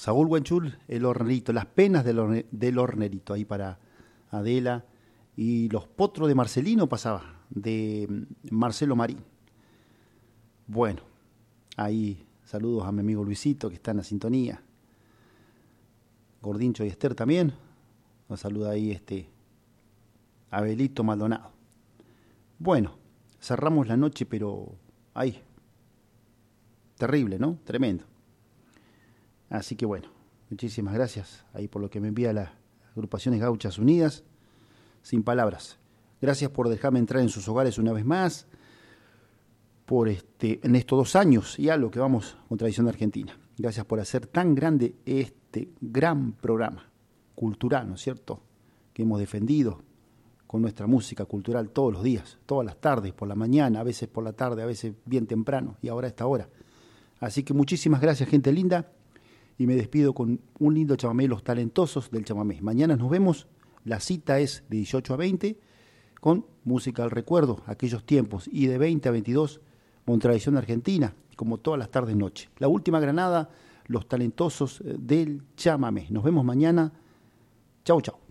Saúl Huenchul, El Hornerito, Las penas del Hornerito, ahí para Adela. Y Los potros de Marcelino pasaba, de Marcelo Marín. Bueno, ahí saludos a mi amigo Luisito, que está en la sintonía. Gordincho y Esther también. Nos saluda ahí Abelito Maldonado. Bueno, cerramos la noche, pero ahí. Terrible, ¿no? Tremendo. Así que bueno, muchísimas gracias ahí por lo que me envía las agrupaciones Gauchas Unidas. Sin palabras. Gracias por dejarme entrar en sus hogares una vez más. Por en estos 2 años y a lo que vamos con Tradición de Argentina. Gracias por hacer tan grande este gran programa cultural, ¿no es cierto? Que hemos defendido con nuestra música cultural todos los días, todas las tardes, por la mañana, a veces por la tarde, a veces bien temprano y ahora a esta hora. Así que muchísimas gracias, gente linda, y me despido con un lindo chamamé, Los Talentosos del Chamamé. Mañana nos vemos, la cita es de 18 a 20 con música al recuerdo, aquellos tiempos, y de 20 a 22 con Tradición Argentina, como todas las tardes noche. La última granada, Los Talentosos del Chamamé. Nos vemos mañana. Chau, chau.